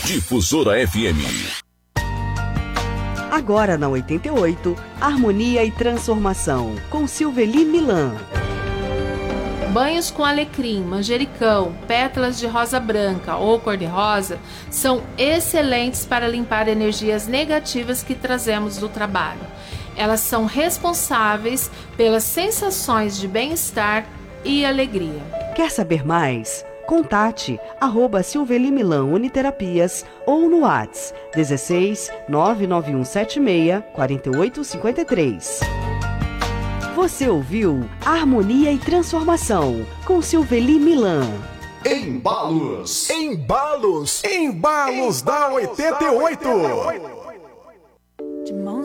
Difusora FM. Agora na 88, Harmonia e Transformação, com Silveli Milan. Banhos com alecrim, manjericão, pétalas de rosa branca ou cor-de-rosa são excelentes para limpar energias negativas que trazemos do trabalho. Elas são responsáveis pelas sensações de bem-estar e alegria. Quer saber mais? Contate @Silveli Milan Uniterapias ou no WhatsApp 16 99176 4853. Você ouviu Harmonia e Transformação com Silveli Milan. Embalos da 88.